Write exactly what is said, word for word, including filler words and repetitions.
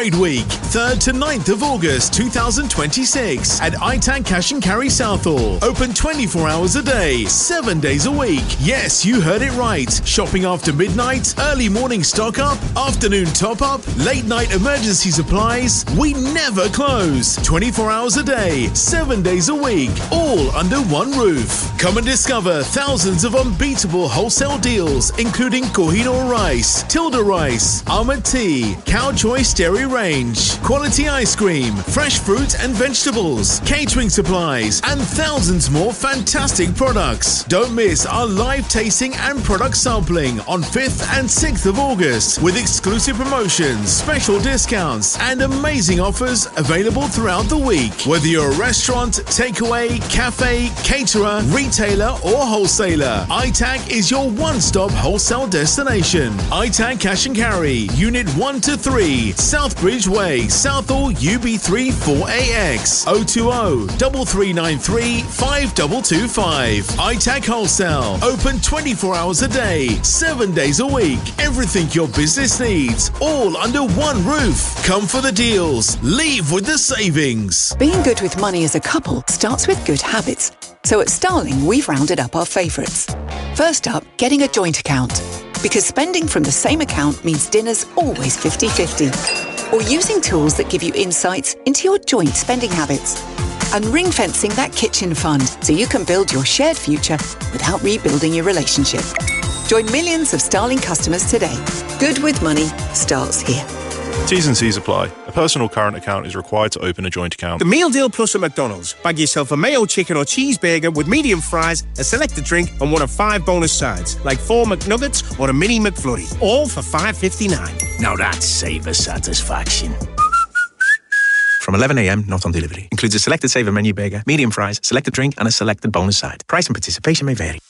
Trade Week, third to ninth of August two thousand twenty-six at I TAG Cash and Carry Southall. Open twenty-four hours a day, seven days a week. Yes, you heard it right. Shopping after midnight, early morning stock up, afternoon top up, late night emergency supplies. We never close. twenty-four hours a day, seven days a week, all under one roof. Come and discover thousands of unbeatable wholesale deals, including Kohinoor rice, Tilda rice, Ahmed tea, Cow Choice dairy range, quality ice cream, fresh fruit and vegetables, catering supplies, and thousands more fantastic products. Don't miss our live tasting and product sampling on fifth and sixth of August with exclusive promotions, special discounts, and amazing offers available throughout the week. Whether you're a restaurant, takeaway, cafe, caterer, retailer, or wholesaler, I TAG is your one-stop wholesale destination. I TAG Cash and Carry, Unit one to three, Southbridge Way, Southall U B three four A X, oh two oh, three three nine three, five two two five. I TAG Wholesale, open twenty-four hours a day, seven days a week. Everything your business needs, all under one roof. Come for the deals, leave with the savings. Being good with money as a couple starts with good habits. So at Starling, we've rounded up our favourites. First up, getting a joint account. Because spending from the same account means dinner's always fifty-fifty. Or using tools that give you insights into your joint spending habits. And ring-fencing that kitchen fund so you can build your shared future without rebuilding your relationship. Join millions of Starling customers today. Good with money starts here. T's and C's apply. A personal current account is required to open a joint account. The Meal Deal Plus at McDonald's. Bag yourself a mayo chicken or cheeseburger with medium fries, a selected drink, and one of five bonus sides, like four McNuggets or a mini McFlurry. All for five fifty-nine. Now that's savor satisfaction. From eleven a m, not on delivery. Includes a selected saver menu burger, medium fries, selected drink, and a selected bonus side. Price and participation may vary.